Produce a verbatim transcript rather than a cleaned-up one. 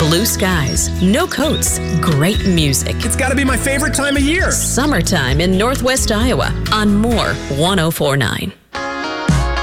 Blue skies, no coats, great music. It's got to be my favorite time of year. Summertime in Northwest Iowa on More one oh four point nine.